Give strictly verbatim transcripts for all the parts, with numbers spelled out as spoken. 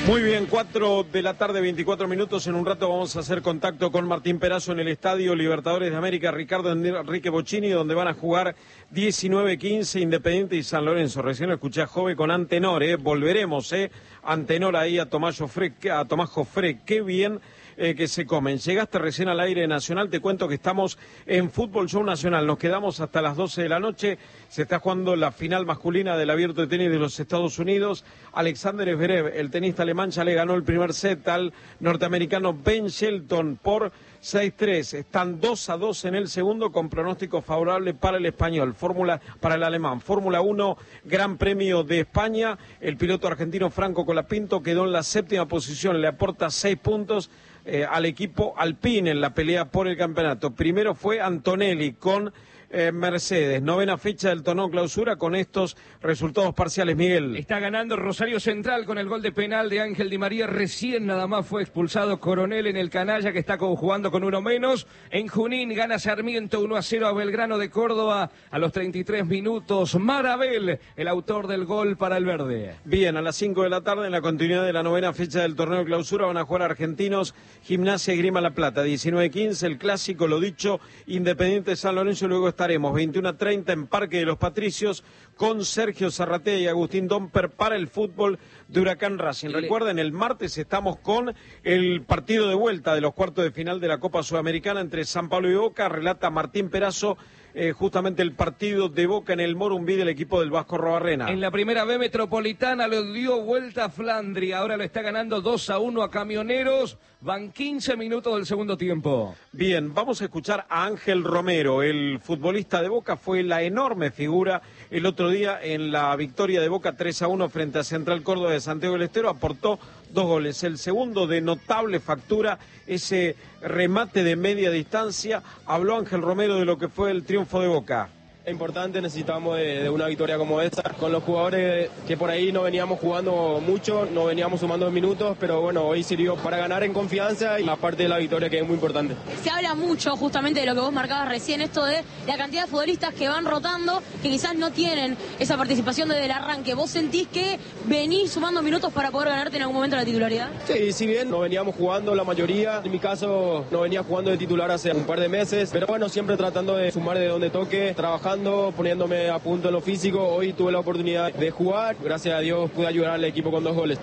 Muy bien, cuatro de la tarde, veinticuatro minutos. En un rato vamos a hacer contacto con Martín Perazo en el Estadio Libertadores de América, Ricardo Enrique Bocchini, donde van a jugar diecinueve quince Independiente y San Lorenzo. Recién lo escuché a Jove con Antenor, ¿eh? Volveremos, ¿eh? Antenor ahí a Tomás Jofré, a Tomás Jofré. Qué bien eh, que se comen. Llegaste recién al aire nacional, te cuento que estamos en Fútbol Show Nacional. Nos quedamos hasta las doce de la noche. Se está jugando la final masculina del Abierto de Tenis de los Estados Unidos. Alexander Zverev, el tenista alemán, ya le ganó el primer set al norteamericano Ben Shelton por seis tres. Están dos a dos en el segundo con pronóstico favorable para el español, Fórmula para el alemán. Fórmula uno, Gran Premio de España. El piloto argentino Franco Colapinto quedó en la séptima posición, le aporta seis puntos eh, al equipo Alpine en la pelea por el campeonato. Primero fue Antonelli con Eh, Mercedes, novena fecha del torneo clausura con estos resultados parciales, Miguel. Está ganando Rosario Central con el gol de penal de Ángel Di María. Recién nada más fue expulsado Coronel en el Canalla, que está jugando con uno menos. En Junín gana Sarmiento uno a cero a Belgrano de Córdoba a los treinta y tres minutos. Marabel, el autor del gol para el verde. Bien, a las cinco de la tarde en la continuidad de la novena fecha del torneo clausura van a jugar Argentinos, Gimnasia y Grima La Plata. diecinueve quince, el clásico, lo dicho, Independiente San Lorenzo. Luego estaremos veintiuno a treinta en Parque de los Patricios con Sergio Zarratea y Agustín Domper para el fútbol de Huracán Racing. Recuerden, el martes estamos con el partido de vuelta de los cuartos de final de la Copa Sudamericana entre San Pablo y Boca. Relata Martín Perazo eh, justamente el partido de Boca en el Morumbí del equipo del Vasco Robarrena. En la primera B Metropolitana lo dio vuelta a Flandri, ahora lo está ganando dos a uno a Camioneros. Van quince minutos del segundo tiempo. Bien, vamos a escuchar a Ángel Romero, el futbolista de Boca, fue la enorme figura el otro día en la victoria de Boca tres a uno frente a Central Córdoba de Santiago del Estero, aportó dos goles. El segundo de notable factura, ese remate de media distancia. Habló Ángel Romero de lo que fue el triunfo de Boca. Es importante, necesitamos de, de una victoria como esta, con los jugadores que por ahí no veníamos jugando mucho, no veníamos sumando minutos, pero bueno, hoy sirvió para ganar en confianza y aparte de la victoria, que es muy importante. Se habla mucho justamente de lo que vos marcabas recién, esto de la cantidad de futbolistas que van rotando, que quizás no tienen esa participación desde el arranque. ¿Vos sentís que venís sumando minutos para poder ganarte en algún momento la titularidad? Sí, si bien no veníamos jugando la mayoría, en mi caso no venía jugando de titular hace un par de meses, pero bueno, siempre tratando de sumar de donde toque, trabajando, poniéndome a punto en lo físico. Hoy tuve la oportunidad de jugar, gracias a Dios pude ayudar al equipo con dos goles.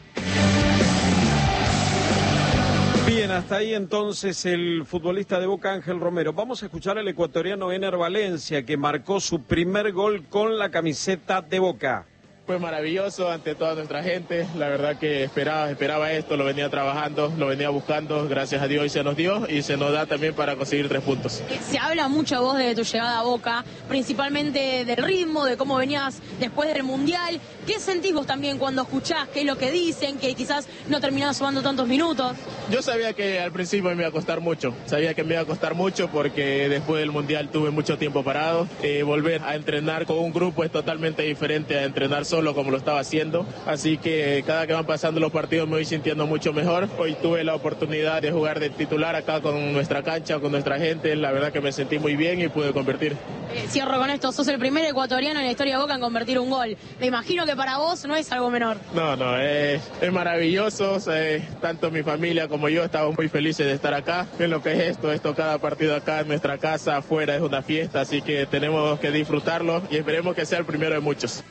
Bien, hasta ahí entonces el futbolista de Boca, Ángel Romero. Vamos a escuchar al ecuatoriano Ener Valencia, que marcó su primer gol con la camiseta de Boca. Fue maravilloso ante toda nuestra gente, la verdad que esperaba, esperaba esto, lo venía trabajando, lo venía buscando, gracias a Dios y se nos dio y se nos da también para conseguir tres puntos. Se habla mucho vos de tu llegada a Boca, principalmente del ritmo, de cómo venías después del Mundial. ¿Qué sentís vos también cuando escuchás qué es lo que dicen, que quizás no terminabas sumando tantos minutos? Yo sabía que al principio me iba a costar mucho, sabía que me iba a costar mucho porque después del Mundial tuve mucho tiempo parado. Eh, volver a entrenar con un grupo es totalmente diferente a entrenar solo como lo estaba haciendo, así que cada que van pasando los partidos me voy sintiendo mucho mejor. Hoy tuve la oportunidad de jugar de titular acá con nuestra cancha, con nuestra gente, la verdad que me sentí muy bien y pude convertir. Eh, cierro con esto, sos el primer ecuatoriano en la historia de Boca en convertir un gol. Me imagino que para vos no es algo menor. No, no, es, es maravilloso, eh, tanto mi familia como yo estamos muy felices de estar acá. En lo que es esto, esto cada partido acá en nuestra casa, afuera es una fiesta, así que tenemos que disfrutarlo y esperemos que sea el primero de muchos.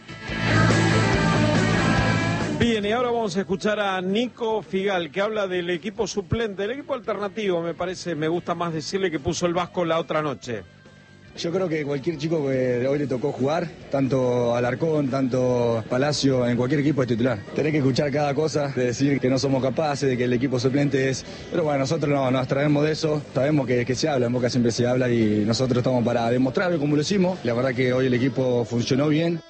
Bien, y ahora vamos a escuchar a Nico Figal, que habla del equipo suplente, del equipo alternativo, me parece, me gusta más decirle, que puso el Vasco la otra noche. Yo creo que cualquier chico que hoy le tocó jugar, tanto Alarcón, tanto Palacio, en cualquier equipo es titular. Tenés que escuchar cada cosa, de decir que no somos capaces, de que el equipo suplente es... Pero bueno, nosotros no, nos abstraemos de eso, sabemos que, que se habla, en Boca siempre se habla y nosotros estamos para demostrarlo como lo hicimos. La verdad que hoy el equipo funcionó bien.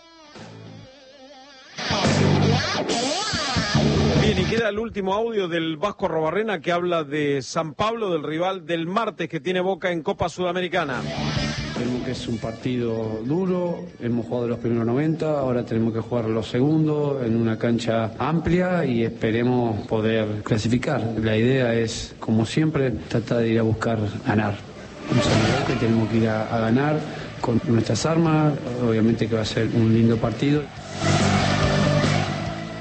Bien, y queda el último audio del Vasco Robarrena, que habla de San Pablo, del rival del martes que tiene Boca en Copa Sudamericana. Tenemos que es un partido duro, hemos jugado los primeros noventa, ahora tenemos que jugar los segundos en una cancha amplia y esperemos poder clasificar. La idea es, como siempre, tratar de ir a buscar ganar. Vamos a ver que tenemos que ir a, a ganar con nuestras armas, obviamente que va a ser un lindo partido.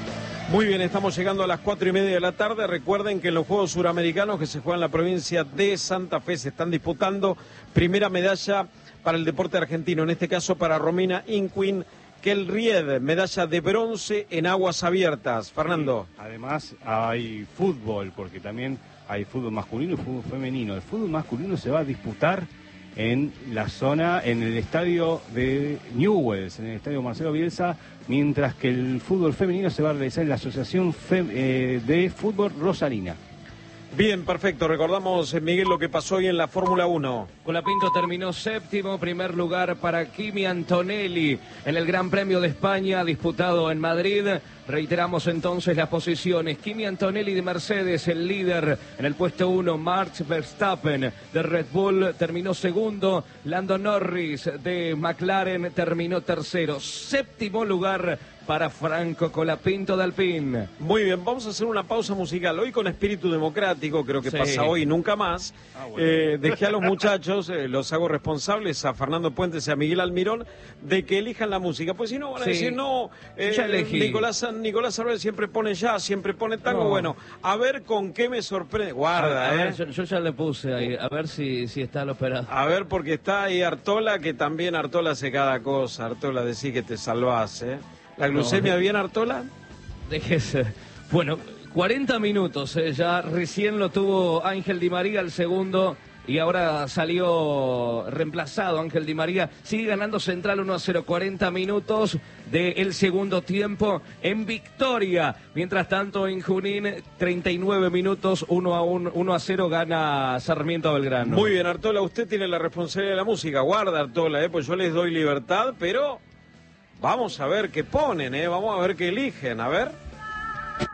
Muy bien, estamos llegando a las cuatro y media de la tarde. Recuerden que en los Juegos Suramericanos que se juegan en la provincia de Santa Fe se están disputando primera medalla para el deporte argentino, en este caso para Romina Inquin Kelried, medalla de bronce en aguas abiertas. Fernando. Sí, además hay fútbol, porque también hay fútbol masculino y fútbol femenino. El fútbol masculino se va a disputar en la zona, en el estadio de Newells, en el estadio Marcelo Bielsa, mientras que el fútbol femenino se va a realizar en la Asociación Fe, eh, de Fútbol Rosalina. Bien, perfecto. Recordamos, Miguel, lo que pasó hoy en la Fórmula uno. Colapinto terminó séptimo, primer lugar para Kimi Antonelli en el Gran Premio de España disputado en Madrid. Reiteramos entonces las posiciones. Kimi Antonelli de Mercedes, el líder en el puesto uno. Max Verstappen de Red Bull terminó segundo. Lando Norris de McLaren terminó tercero. Séptimo lugar para Franco Colapinto de Alpine. Muy bien, vamos a hacer una pausa musical. Hoy con espíritu democrático, creo que sí. pasa hoy, nunca más. Ah, bueno. eh, dejé a los muchachos, eh, los hago responsables, a Fernando Puentes y a Miguel Almirón, de que elijan la música. Pues si no, van a Sí. decir, no, eh, Ya elegí. Nicolás, Nicolás Arbel siempre pone jazz, siempre pone tango. No. Bueno, a ver con qué me sorprende. Guarda, a, a eh. ver, yo, yo ya le puse ahí, a ver si, si está lo esperado. A ver, porque está ahí Artola, que también Artola hace cada cosa. Artola, decí que te salvás, ¿eh? ¿La glucemia No. bien, Artola? Déjese. Bueno, cuarenta minutos, eh, ya recién lo tuvo Ángel Di María, el segundo, y ahora salió reemplazado Ángel Di María. Sigue ganando Central uno a cero, cuarenta minutos del segundo tiempo en victoria. Mientras tanto, en Junín, treinta y nueve minutos, uno a uno, uno a cero gana Sarmiento a Belgrano. Muy bien, Artola, usted tiene la responsabilidad de la música. Guarda, Artola, ¿eh? Pues yo les doy libertad, pero vamos a ver qué ponen, ¿eh? Vamos a ver qué eligen, a ver.